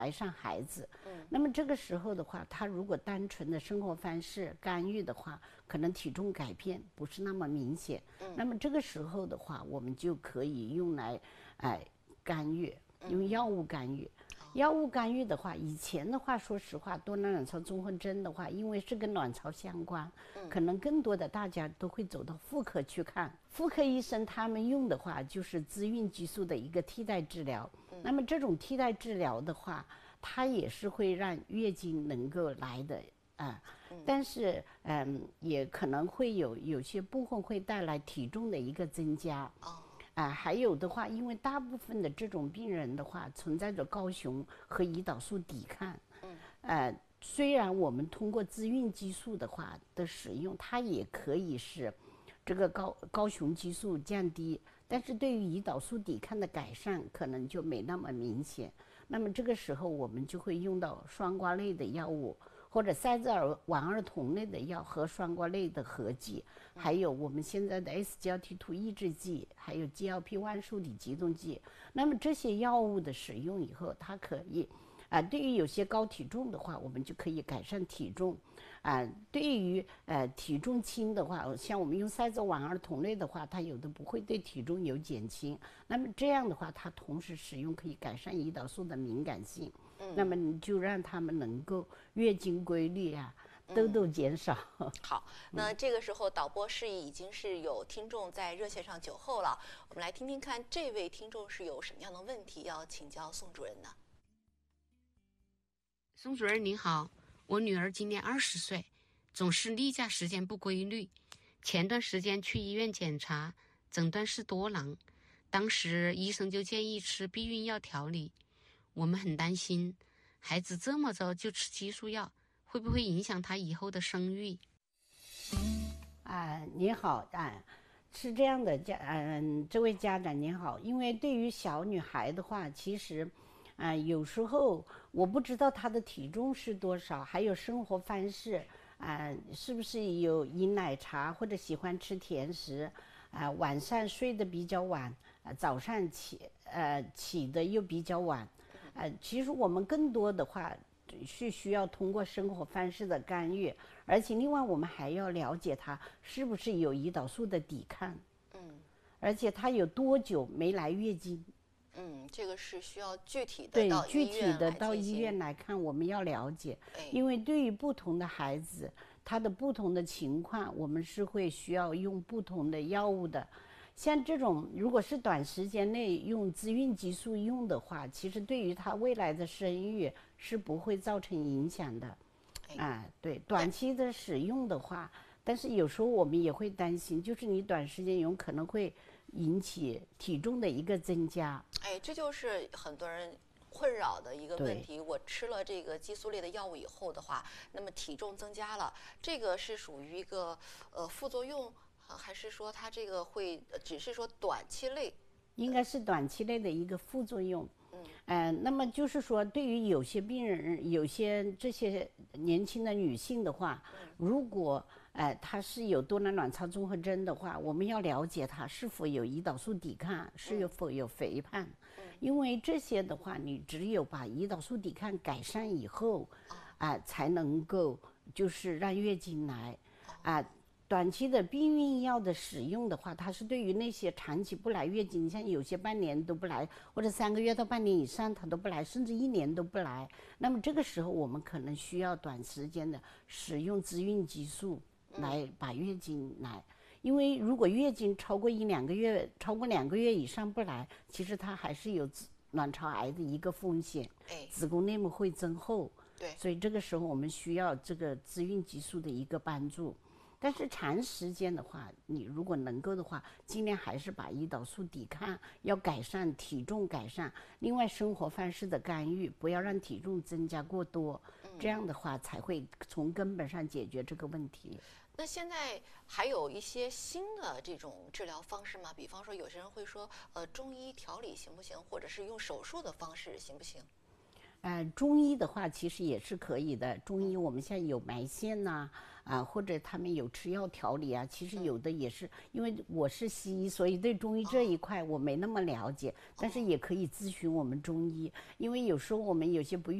怀上孩子。那么这个时候的话，他如果单纯的生活方式干预的话，可能体重改变不是那么明显。那么这个时候的话，我们就可以用来干预，用药物干预。药物干预的话，以前的话，说实话，多囊卵巢综合征的话，因为是跟卵巢相关，可能更多的大家都会走到妇科去看。妇科医生他们用的话，就是滋孕激素的一个替代治疗。那么这种替代治疗的话，它也是会让月经能够来的但是也可能会有些部分会带来体重的一个增加。还有的话，因为大部分的这种病人的话，存在着高雄和胰岛素抵抗。虽然我们通过滋孕激素的话的使用，它也可以使这个高雄激素降低，但是对于胰岛素抵抗的改善可能就没那么明显。那么这个时候我们就会用到双胍类的药物，或者塞泽尔烷儿酮类的药和双胍类的合剂，还有我们现在的 SGLT2 抑制剂，还有 GLP-1 受体激动剂。那么这些药物的使用以后，它可以对于有些高体重的话，我们就可以改善体重。对于体重轻的话，像我们用塞泽烷儿酮类的话，它有的不会对体重有减轻。那么这样的话，它同时使用可以改善胰岛素的敏感性。那么你就让他们能够月经规律痘痘减少。 好，那这个时候导播示意已经是有听众在热线上久候了，我们来听听看这位听众是有什么样的问题要请教宋主任呢？ 宋主任您好，我女儿今年20岁，总是例假时间不规律。前段时间去医院检查，诊断是多囊，当时医生就建议吃避孕药调理。我们很担心，孩子这么早就吃激素药，会不会影响她以后的生育？ 您好是这样的这位家长您好，因为对于小女孩的话，其实有时候我不知道她的体重是多少，还有生活方式是不是有饮奶茶或者喜欢吃甜食晚上睡得比较晚早上起的又比较晚其实我们更多的话是需要通过生活方式的干预，而且另外我们还要了解她是不是有胰岛素的抵抗，而且她有多久没来月经。 这个是需要具体的到医院来看，我们要了解，因为对于不同的孩子，他的不同的情况，我们是会需要用不同的药物的。像这种如果是短时间内用滋孕激素用的话，其实对于他未来的生育是不会造成影响的。对，短期的使用的话，但是有时候我们也会担心，就是你短时间用可能会引起体重的一个增加。 这就是很多人困扰的一个问题。我吃了这个激素类的药物以后的话，那么体重增加了，这个是属于一个副作用，还是说它这个会只是说短期内？ 应该是短期内的一个副作用。那么就是说，对于有些病人，有些这些年轻的女性的话，如果她是有多囊卵巢综合征的话，我们要了解她是否有胰岛素抵抗，是否有肥胖，因为这些的话，你只有把胰岛素抵抗改善以后，才能够就是让月经来，短期的避孕药的使用的话，它是对于那些长期不来月经，像有些半年都不来，或者3个月到半年以上它都不来，甚至1年都不来。那么这个时候我们可能需要短时间的使用滋孕激素来把月经来，因为如果月经超过1-2个月，超过2个月以上不来，其实它还是有卵巢癌的一个风险，子宫内膜会增厚。 对， 所以这个时候我们需要这个滋孕激素的一个帮助。但是长时间的话，你如果能够的话，尽量还是把胰岛素抵抗，要改善体重改善，另外生活方式的干预，不要让体重增加过多，这样的话才会从根本上解决这个问题。 那现在还有一些新的这种治疗方式吗？比方说有些人会说中医调理行不行，或者是用手术的方式行不行？ 中医的话其实也是可以的，中医我们现在有埋线啊，或者他们有吃药调理啊，其实有的也是，因为我是西医，所以对中医这一块我没那么了解，但是也可以咨询我们中医，因为有时候我们有些不